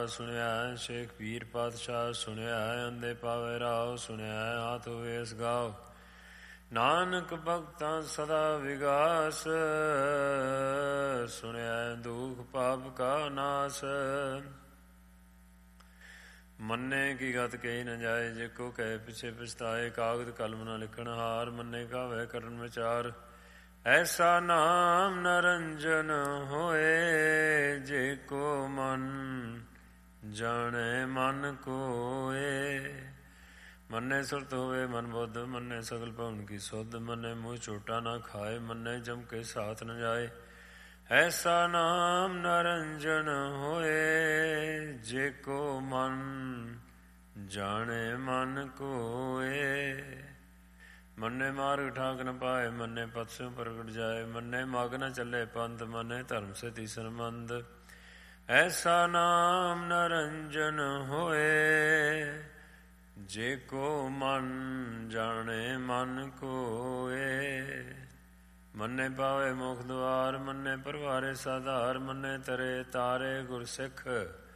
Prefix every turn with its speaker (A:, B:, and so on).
A: ਸੁਣਿਆ ਸ਼ੇਖ ਪੀਰ ਪਾਤਸ਼ਾਹ ਸੁਣਿਆ ਅੰਦੇ ਪਾਵੇ ਰਾਓ ਸੁਣਿਆ ਹਾਥ ਵੇਸ ਗਾਓ ਨਾਨਕ ਭਗਤਾਂ ਸਦਾ ਵਿਗਾਸ ਸੁਣਿਆ ਦੁਖ ਪਾਪ ਕਾ ਨਾਸ ਮੰਨੇ ਕੀ ਗਤ ਕਹੀ ਨ ਜਾਏ ਜੇ ਕੋ ਕਹੇ ਪਿਛੇ ਪਛਤਾਏ ਕਾਗਦ ਕਲਮ ਨ ਲਿਖਣ ਹਾਰ ਮੰਨੇ ਕਾਵੇ ਕਰਨ ਵਿਚਾਰ ਐਸਾ ਨਾਮ ਨਰੰਜਨ ਹੋਏ ਜੇ ਕੋ ਮਨ ਜਾਣੇ ਮਨ ਕੋਏ ਮੰਨੇ ਸੁਰਤ ਹੋਵੇ ਮਨ ਬੁੱਧ ਮੰਨੇ ਸਗਲ ਭਵਨ ਕੀ ਸੁਧ ਮੰਨੇ ਮੂੰਹ ਝੂਟਾ ਨਾ ਖਾਏ ਮੰਨੇ ਜਮ ਕੇ ਸਾਥ ਨ ਜਾਏ ਐਸਾ ਨਾਮ ਨਰੰਜਨ ਹੋਏ ਜੇ ਕੋ ਮਨ ਜਾਣੇ ਮਨ ਕੋਏ ਮੰਨੇ ਮਾਰਗ ਠਾਕ ਨ ਪਾਏ ਮੰਨੇ ਪਤ ਸਿਉ ਪ੍ਰਗਟ ਜਾਏ ਮੰਨੇ ਮਗ ਨ ਚੱਲੇ ਪੰਥ ਮੰਨੇ ਧਰਮ ਸੇ ਤੀਸਰ ਮੰਦ ਐਸਾ ਨਾਮ ਨਰੰਜਨ ਹੋਏ ਜੇ ਕੋ ਮਨ ਜਾਣੇ ਮਨ ਕੋਏ ਮੰਨੇ ਪਾਵੇ ਮੁਖ ਦੁਆਰ ਮੰਨੇ ਪਰਵਾਰੇ ਸਾਧਾਰ ਮੰਨੇ ਤਰੇ ਤਾਰੇ ਗੁਰ ਸਿੱਖ